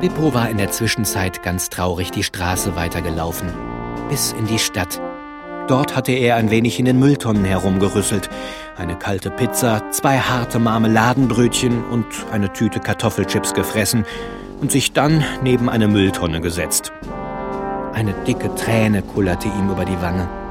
Beppo war in der Zwischenzeit ganz traurig die Straße weitergelaufen, bis in die Stadt. Dort hatte er ein wenig in den Mülltonnen herumgerüsselt, eine kalte Pizza, 2 harte Marmeladenbrötchen und eine Tüte Kartoffelchips gefressen und sich dann neben eine Mülltonne gesetzt. Eine dicke Träne kullerte ihm über die Wange.